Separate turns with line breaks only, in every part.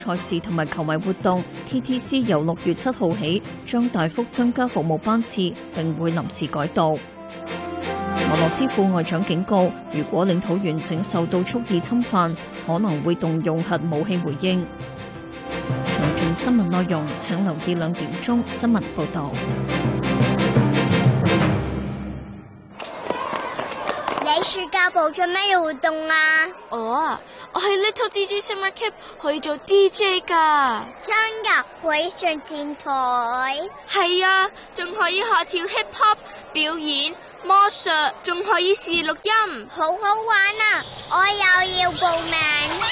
賽事同埋球迷活動 ，TTC 由6月7號起將大幅增加服務班次，並會臨時改道。俄羅斯副外長警告，如果領土完整受到蓄意侵犯，可能會動用核武器回應。詳盡新聞內容，請留意2點鐘新聞報道。
你暑假部做咩活動啊？
我喺 Little DJ Summer Camp 可以做 DJ 噶。
真噶？可以上電台？
係啊，仲可以學跳 hip hop 表演、魔術，仲可以試錄音，
好好玩啊！我又要報名。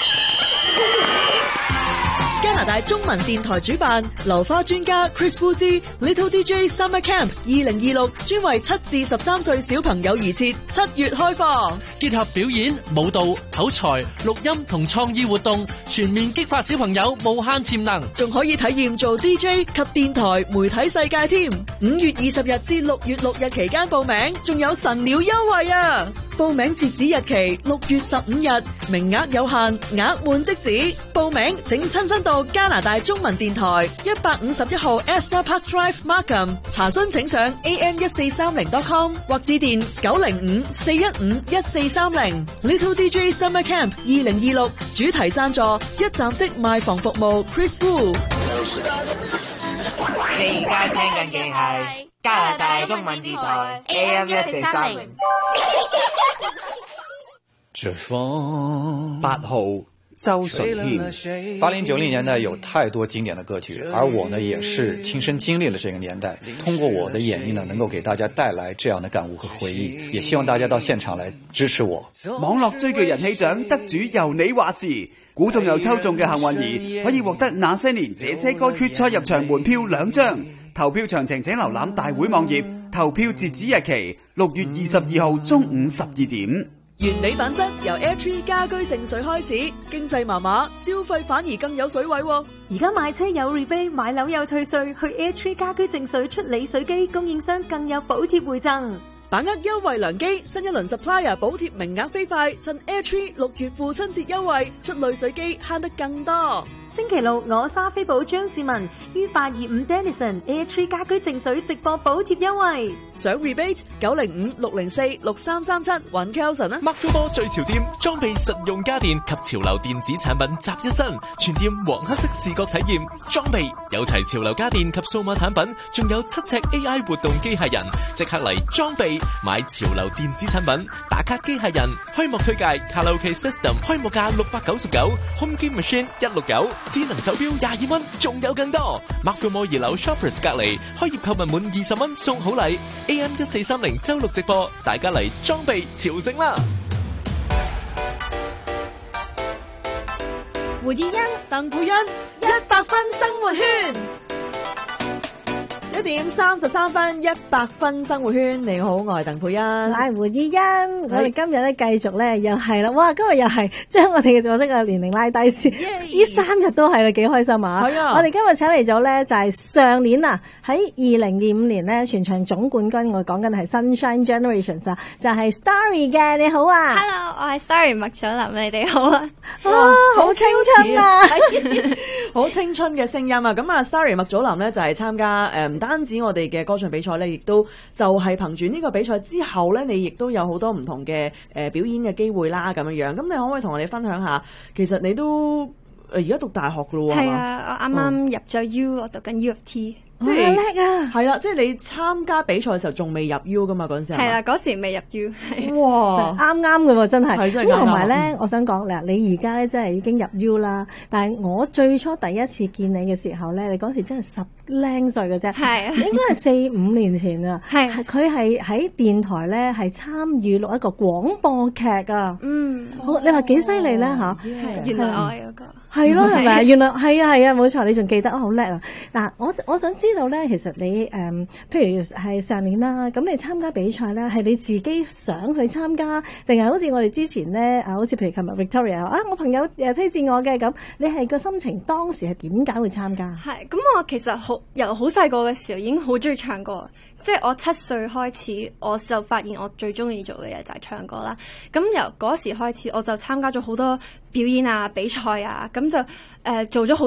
加拿大中文電台主辦流花專家 Chris Wu 之 Little DJ Summer Camp 2026，專為7至13歲小朋友而設，7月開放，
結合表演、舞蹈、口才、錄音同創意活動，全面激發小朋友無限潛能，
仲可以體驗做 DJ 及電台媒體世界添。5月20日至6月6日期間報名，仲有神鳥優惠啊！報名截止日期6月15日，名額有限，額滿即止。報名請親身到加拿大中文電台151號 Esther Park Drive Markham， 查詢請上 am1430.com 或致電905-415-1430。Little DJ Summer Camp 2026主題贊助一站式賣房服務 Chris Wu。
你而家聽緊嘅係加拿大中文電台 AM1430。
8號周順憲。80、90年代有太多經典的歌曲，而我呢也是親身經歷了這個年代，通過我的演繹呢，能夠給大家帶來這樣的感悟和回憶，也希望大家到現場來支持我。
網絡最具人氣獎得主由你話事，估中又抽中嘅幸運兒可以獲得那些年這些歌決賽入場門票2張。投票詳情請瀏覽大會網頁，投票截止日期6月22號中午12點。
原理品質由 Airtree 家居淨水開始，經濟麻麻，消費反而更有水位喎。
而家買車有 rebate， 買樓有退稅，去 Airtree 家居淨水出理水機，供應商更有補貼回贈。
把握優惠良機，新一輪 supplier 補貼名額飛快，趁 Airtree 6月父親節優惠，出濾水機慳得更多。
星期六我莎菲寶張志文於825 Denison Airtree 家居淨水直播補貼優惠，
上 rebate 905-604-6337揾 Kelson 啊。
Marketable 最潮店，裝備實用家電及潮流電子產品集一身，全店黃黑色視覺體驗，裝備有齊潮流家電及數碼產品，仲有7尺 AI 活動機械人，即刻嚟裝備買潮流電子產品，打卡機械人開幕推介卡拉 OK System 開幕價699 ，Home Game Machine 169。智能手錶22蚊，仲有更多。Marketmall 2樓 Shoppers 隔離，開業購物滿20蚊送好禮。AM1430周6直播，大家嚟裝備朝聖啦！
胡以欣、鄧佩欣100分生活圈。1點33分，100分生活圈。你好，我係鄧佩欣，
我係胡依欣。我哋今日咧繼續咧又係啦，哇！今日又係將我哋嘅直播室嘅年齡拉低先，呢3日都係啦，幾開心啊！係啊！我哋今日請嚟咗咧就係上年啊，喺2025年咧全場總冠軍，我講緊係 Sunshine Generations 啊，就係 Starry 嘅。你好啊
！Hello， 我係 Starry 麥祖琳，你哋好啊！
好青春啊！
好青春嘅聲音啊！咁啊 ，Starry 麥祖琳咧就係參加唔單止我哋嘅歌唱比賽咧，亦都就係憑住呢個比賽之後咧，你亦都有好多唔同嘅表演嘅機會啦，咁樣樣。咁你可唔可以同我哋分享下？其實你都而家讀大學噶咯喎？
係啊，我啱啱入咗 U，我讀緊 U of T。
即係叻啊！係啦，即係你參加比賽嘅時候仲未入 U 噶嘛？嗰陣時
係啦，嗰時未入 U。
哇，啱啱嘅喎，真係。
係真係啱。
咁同埋咧，我想講咧，你而家咧真係已經入 U 啦。但係我最初第一次見你嘅時候咧，你嗰時真係10零歲嘅啫。係。應該係4-5年前啊。係。佢係喺電台咧係參與錄一個廣播劇啊。嗯。好，你話幾犀利咧嚇？
原來我係嗰個。
係咯，係咪？原來係啊，冇錯，你仲記得好叻啊！嗱，我想知道咧，其實你譬如係上年啦，咁你參加比賽咧，係你自己想去參加，定係好似我哋之前咧好似譬如琴日 Victoria 我朋友推薦我嘅咁，你係個心情當時係點解會參加？
係咁，我其實由好細個嘅時候已經好中意唱歌。 即係我7歲開始，我就發現我最中意做嘅嘢就係唱歌啦。咁由嗰時開始，我就參加咗好多表演啊、比賽啊，咁就做咗好